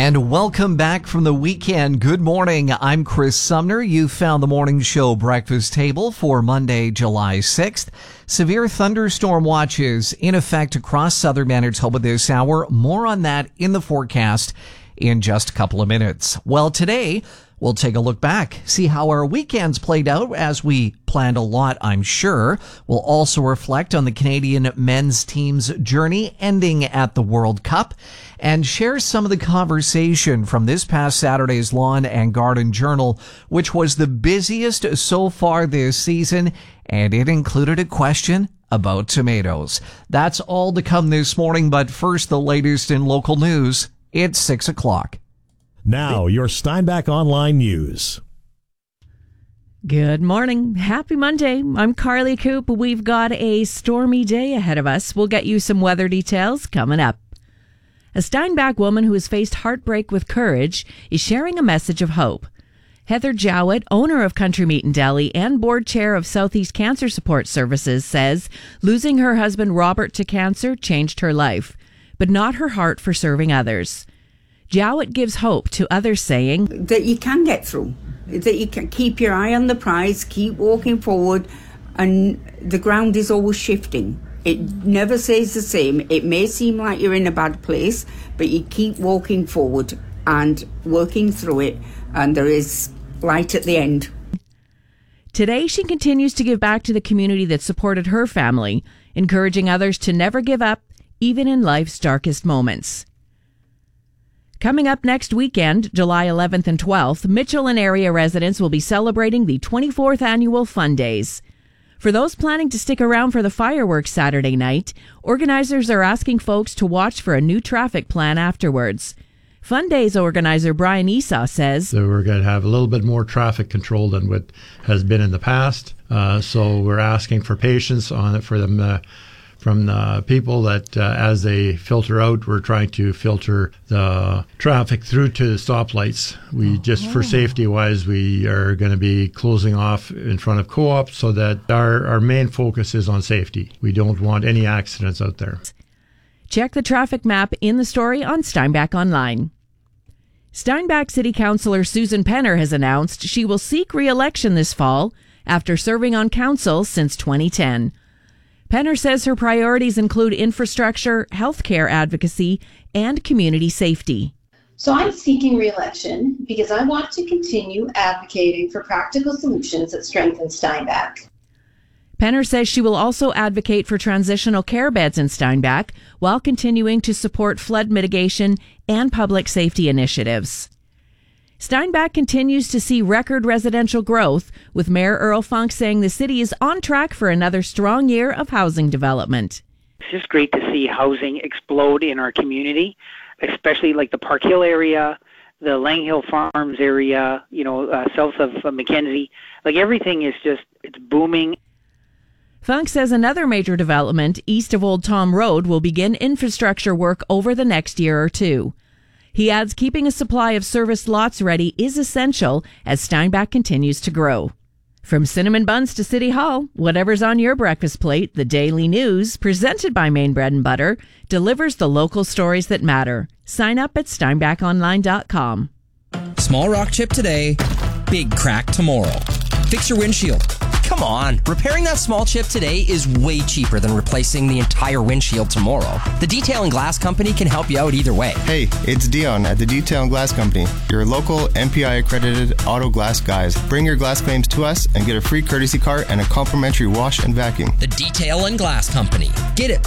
And welcome back from the weekend. Good morning. I'm Chris Sumner. You found the morning show breakfast table for Monday, July 6th. Severe thunderstorm watches in effect across southern Manitoba this hour. More on that in the forecast in just a couple of minutes. Well, today we'll take a look back, see how our weekends played out as we planned a lot, I'm sure. We'll also reflect on the Canadian men's team's journey ending at the World Cup and share some of the conversation from this past Saturday's Lawn and Garden Journal, which was the busiest so far this season, and it included a question about tomatoes. That's all to come this morning, but first, the latest in local news. It's 6 o'clock. Now, your Steinbach Online News. Good morning. Happy Monday. I'm Carly Coop. We've got a stormy day ahead of us. We'll get you some weather details coming up. A Steinbach woman who has faced heartbreak with courage is sharing a message of hope. Heather Jowett, owner of Country Meat and Deli and board chair of Southeast Cancer Support Services, says losing her husband Robert to cancer changed her life, but not her heart for serving others. Jowett gives hope to others, saying that you can get through, that you can keep your eye on the prize, keep walking forward, and the ground is always shifting. It never stays the same. It may seem like you're in a bad place, but you keep walking forward and working through it, and there is light at the end. Today, she continues to give back to the community that supported her family, encouraging others to never give up, even in life's darkest moments. Coming up next weekend, July 11th and 12th, Mitchell and area residents will be celebrating the 24th annual Fun Days. For those planning to stick around for the fireworks Saturday night, organizers are asking folks to watch for a new traffic plan afterwards. Fun Days organizer Brian Esau says so we're going to have a little bit more traffic control than what has been in the past. So we're asking for patience on it for them from the people that as they filter out, we're trying to filter the traffic through to the stoplights. We just for safety wise, we are going to be closing off in front of Co-op so that our main focus is on safety. We don't want any accidents out there. Check the traffic map in the story on Steinbach Online. Steinbach City Councillor Susan Penner has announced she will seek re-election this fall after serving on council since 2010. Penner says her priorities include infrastructure, healthcare advocacy, and community safety. So I'm seeking re-election because I want to continue advocating for practical solutions that strengthen Steinbach. Penner says she will also advocate for transitional care beds in Steinbach while continuing to support flood mitigation and public safety initiatives. Steinbach continues to see record residential growth, with Mayor Earl Funk saying the city is on track for another strong year of housing development. It's just great to see housing explode in our community, especially like the Park Hill area, the Lang Hill Farms area, south of Mackenzie. Like everything is it's booming. Funk says another major development east of Old Tom Road will begin infrastructure work over the next year or two. He adds keeping a supply of serviced lots ready is essential as Steinbach continues to grow. From cinnamon buns to City Hall, whatever's on your breakfast plate, the Daily News, presented by Maine Bread and Butter, delivers the local stories that matter. Sign up at steinbachonline.com. Small rock chip today, big crack tomorrow. Fix your windshield. Come on, repairing that small chip today is way cheaper than replacing the entire windshield tomorrow. The Detail and Glass Company can help you out either way. Hey, it's Dion at the Detail and Glass Company, your local MPI accredited auto glass guys. Bring your glass claims to us and get a free courtesy car and a complimentary wash and vacuum. The Detail and Glass Company. Get it